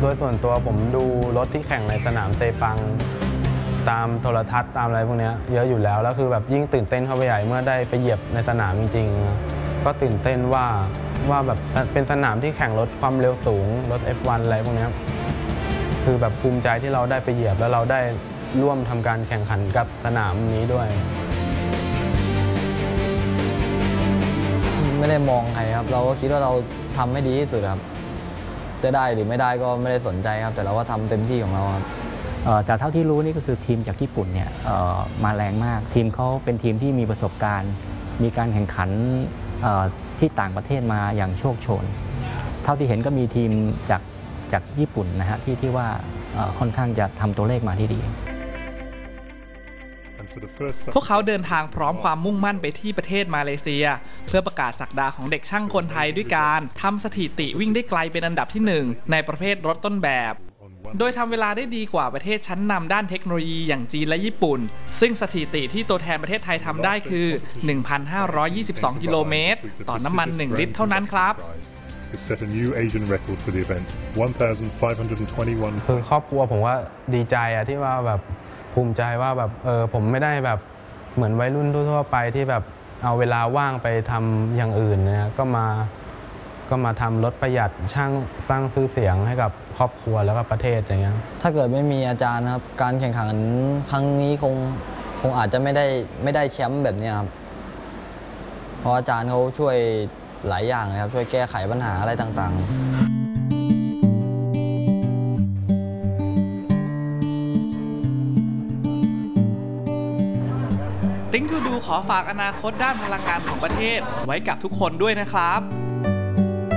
โดยส่วนตัวผมดูรถที่แข่งในสนามเซปังตามโทรทัศน์ตามอะไรพวกนี้เยอะอยู่แล้วแล้วคือแบบยิ่งตื่นเต้นเข้าไปใหญ่เมื่อได้ไปเหยียบในสนามจริงๆก็ตื่นเต้นว่าแบบเป็นสนามที่แข่งรถความเร็วสูงรถ F1 อะไรพวกนี้คือแบบภูมิใจที่เราได้ไปเหยียบแล้วเราได้ร่วมทำการแข่งขันกับสนามนี้ด้วยไม่ได้มองใครครับเราก็คิดว่าเราทำให้ดีที่สุดครับจะได้หรือไม่ได้ก็ไม่ได้สนใจครับแต่เราก็ทำเต็มที่ของเราครับจากเท่าที่รู้นี่ก็คือทีมจากญี่ปุ่นเนี่ยมาแรงมากทีมเขาเป็นทีมที่มีประสบการณ์มีการแข่งขันที่ต่างประเทศมาอย่างโชคโชนเท่าที่เห็นก็มีทีมจากญี่ปุ่นนะฮะที่ว่าค่อนข้างจะทำตัวเลขมาที่ดีพวกเขาเดินทางพร้อมความมุ่งมั่นไปที่ประเทศมาเลเซียเพื่อประกาศศักดาของเด็กช่างคนไทยด้วยการทำสถิติวิ่งได้ไกลเป็นอันดับที่1ในประเภทรถต้นแบบโดยทำเวลาได้ดีกว่าประเทศชั้นนำด้านเทคโนโลยีอย่างจีนและญี่ปุ่นซึ่งสถิติที่ตัวแทนประเทศไทยทำได้คือ 1,522 กิโลเมตรต่อน้ำมัน1ลิตรเท่านั้นครับคือครอบครัวผมว่าดีใจที่ว่าแบบภูมิใจว่าแบบผมไม่ได้แบบเหมือนวัยรุ่นทั่วไปที่แบบเอาเวลาว่างไปทำอย่างอื่นนะก็มาทำรถประหยัดสร้างชื่อเสียงให้กับครอบครัวแล้วก็ประเทศอย่างเงี้ยถ้าเกิดไม่มีอาจารย์ครับการแข่งขันครั้งนี้คงอาจจะไม่ได้แชมป์แบบนี้ครับเพราะอาจารย์เขาช่วยหลายอย่างเลยครับช่วยแก้ไขปัญหาอะไรต่างๆติ้งทูดูขอฝากอนาคตด้านพลังงานของประเทศไว้กับทุกคนด้วยนะครับ